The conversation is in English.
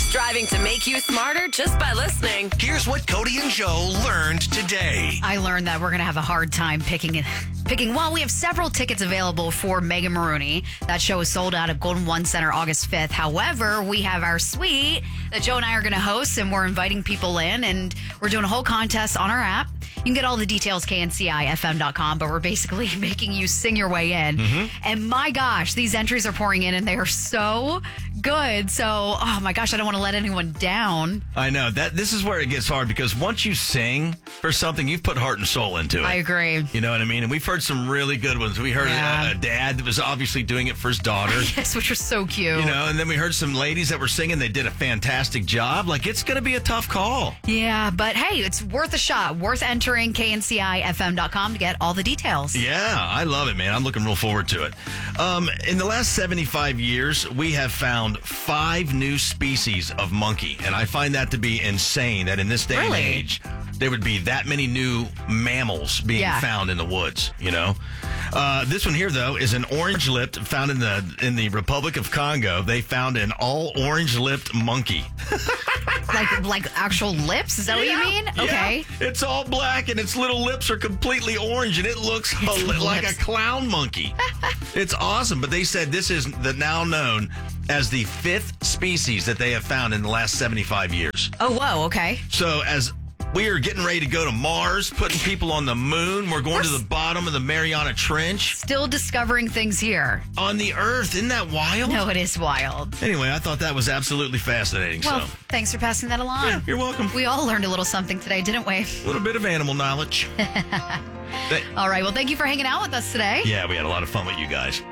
Striving to make you smarter just by listening. Here's what Cody and Joe learned today. I learned that we're going to have a hard time picking. Well, we have several tickets available for Megan Maroney. That show is sold out at Golden One Center August 5th. However, we have our suite that Joe and I are going to host, and we're inviting people in, and we're doing a whole contest on our app. You can get all the details, kncifm.com, but we're basically making you sing your way in. Mm-hmm. And my gosh, these entries are pouring in, and they are so good. So, oh my gosh, I don't want to let anyone down. I know. This is where it gets hard, because once you sing for something, you've put heart and soul into it. I agree. You know what I mean? And we've heard some really good ones. We heard a dad that was obviously doing it for his daughter. Yes, which was so cute. You know, and then we heard some ladies that were singing. They did a fantastic job. Like, it's going to be a tough call. Yeah, but hey, it's worth a shot. Worth entering kncifm.com to get all the details. Yeah, I love it, man. I'm looking real forward to it. In the last 75 years, we have found 5 new species of monkey. And I find that to be insane that in this day and age, there would be that many new mammals being found in the woods, you know? This one here, though, is an orange-lipped found in the Republic of Congo. They found an all orange-lipped monkey. like actual lips? Is that what you mean? Yeah. Okay. It's all black and its little lips are completely orange and it looks like a clown monkey. It's awesome. But they said this is now known as the 5th species that they have found in the last 75 years. Oh, whoa. Okay. So as we are getting ready to go to Mars, putting people on the moon. We're going to the bottom of the Mariana Trench. Still discovering things here. On the Earth. Isn't that wild? No, it is wild. Anyway, I thought that was absolutely fascinating. Well, thanks for passing that along. Yeah, you're welcome. We all learned a little something today, didn't we? A little bit of animal knowledge. All right. Well, thank you for hanging out with us today. Yeah, we had a lot of fun with you guys.